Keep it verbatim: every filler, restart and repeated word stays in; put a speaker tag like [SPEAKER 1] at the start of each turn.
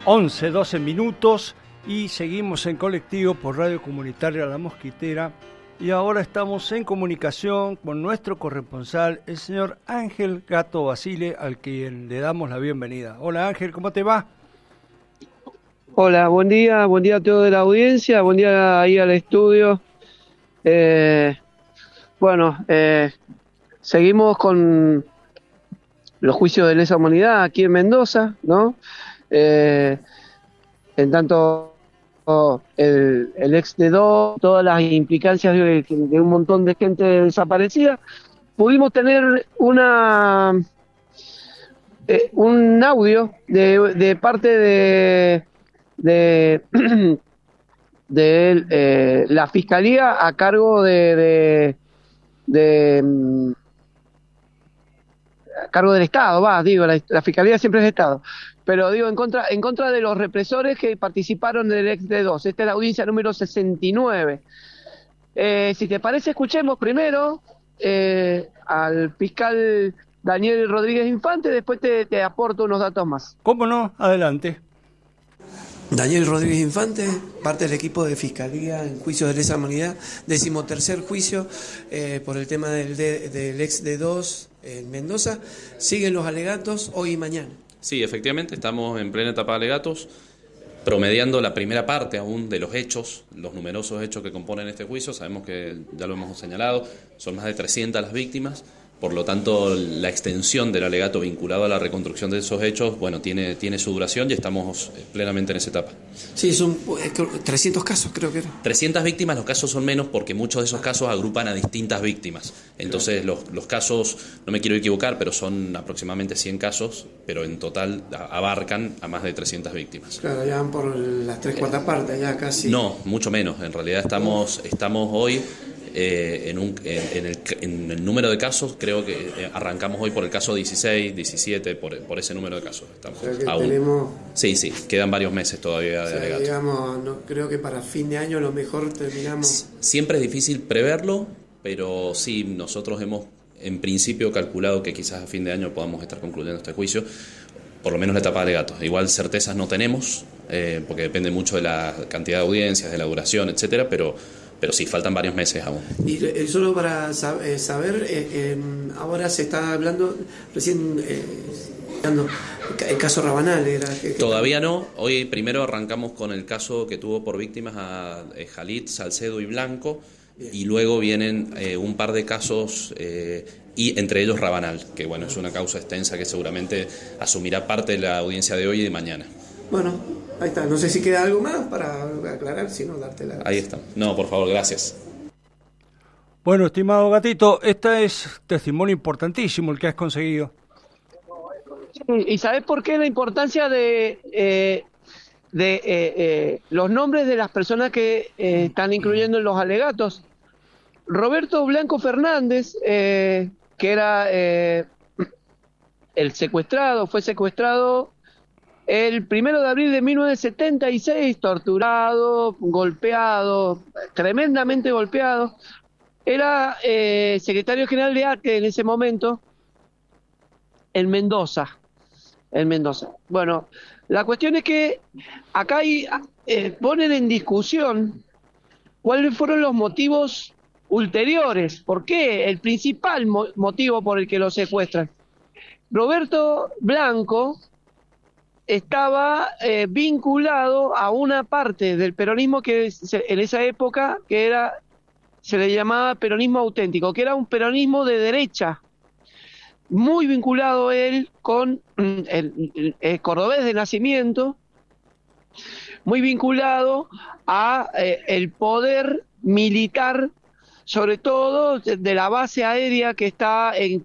[SPEAKER 1] once, doce minutos y seguimos en colectivo por Radio Comunitaria La Mosquitera y ahora estamos en comunicación con nuestro corresponsal, el señor Ángel Gato Basile, al quien le damos la bienvenida. Hola Ángel, ¿cómo te va?
[SPEAKER 2] Hola, buen día, buen día a toda la audiencia, buen día ahí al estudio. Eh, bueno, eh, seguimos con los juicios de lesa humanidad aquí en Mendoza, ¿no? Eh, en tanto el, el ex D dos, todas las implicancias de, de un montón de gente desaparecida, pudimos tener una eh, un audio de, de parte de de, de eh, la fiscalía a cargo de, de, de a cargo del Estado, va, digo, la, la fiscalía siempre es Estado, pero digo, en contra, en contra de los represores que participaron del ex D dos. Esta es la audiencia número sesenta y nueve. Eh, si te parece, escuchemos primero eh, al fiscal Daniel Rodríguez Infante, después te, te aporto unos datos más.
[SPEAKER 1] ¿Cómo no? Adelante.
[SPEAKER 3] Daniel Rodríguez Infante, parte del equipo de Fiscalía en juicios de lesa humanidad, decimotercer juicio eh, por el tema del, de, del ex D dos en Mendoza. Siguen los alegatos hoy y mañana.
[SPEAKER 4] Sí, efectivamente, estamos en plena etapa de alegatos, promediando la primera parte aún de los hechos, los numerosos hechos que componen este juicio. Sabemos que, ya lo hemos señalado, son más de trescientas las víctimas. Por lo tanto, la extensión del alegato vinculado a la reconstrucción de esos hechos, bueno, tiene, tiene su duración y estamos plenamente en esa etapa.
[SPEAKER 3] Sí, son trescientos casos, creo que era.
[SPEAKER 4] trescientas víctimas, los casos son menos porque muchos de esos casos agrupan a distintas víctimas. Entonces, los, los casos, no me quiero equivocar, pero son aproximadamente cien casos, pero en total abarcan a más de trescientas víctimas.
[SPEAKER 3] Claro, ya van por las tres cuartas partes, ya casi.
[SPEAKER 4] No, mucho menos. En realidad estamos, estamos hoy... Eh, en, un, en, en, el, en el número de casos, creo que eh, arrancamos hoy por el caso dieciséis, diecisiete, por, por ese número de casos. Estamos
[SPEAKER 3] o sea que
[SPEAKER 4] aún.
[SPEAKER 3] Tenemos,
[SPEAKER 4] sí, sí, quedan varios meses todavía de
[SPEAKER 3] o sea,
[SPEAKER 4] alegato.
[SPEAKER 3] Digamos, no, creo que para fin de año a lo mejor terminamos.
[SPEAKER 4] Siempre es difícil preverlo, pero sí, nosotros hemos en principio calculado que quizás a fin de año podamos estar concluyendo este juicio, por lo menos la etapa de alegatos. Igual certezas no tenemos, eh, porque depende mucho de la cantidad de audiencias, de la duración, etcétera, pero pero sí, faltan varios meses aún.
[SPEAKER 3] Y eh, solo para sab eh, saber, eh, eh, ahora se está hablando, recién, eh, hablando, el caso Rabanal. Era, que,
[SPEAKER 4] Todavía que... no, hoy primero arrancamos con el caso que tuvo por víctimas a eh, Jalit, Salcedo y Blanco, bien. Y luego vienen eh, un par de casos, eh, y entre ellos Rabanal, que bueno, es una causa extensa que seguramente asumirá parte de la audiencia de hoy y de mañana.
[SPEAKER 3] Bueno, ahí está. No sé si queda algo más para aclarar, si no, darte la...
[SPEAKER 4] Ahí está. No, por favor, gracias.
[SPEAKER 1] Bueno, estimado Gatito, este es testimonio importantísimo el que has conseguido.
[SPEAKER 2] Sí, ¿y sabes por qué la importancia de, eh, de eh, eh, los nombres de las personas que eh, están incluyendo en los alegatos? Roberto Blanco Fernández, eh, que era eh, el secuestrado, fue secuestrado el primero de abril de mil novecientos setenta y seis, torturado, golpeado, tremendamente golpeado. Era eh, secretario general de Arte en ese momento, en Mendoza. En Mendoza. Bueno, la cuestión es que acá hay, eh, ponen en discusión cuáles fueron los motivos ulteriores. ¿Por qué? El principal mo motivo por el que lo secuestran. Roberto Blanco estaba eh, vinculado a una parte del peronismo que se, en esa época que era se le llamaba peronismo auténtico, que era un peronismo de derecha, muy vinculado él con el, el, el cordobés de nacimiento, muy vinculado a eh, el poder militar, sobre todo de, de la base aérea que está en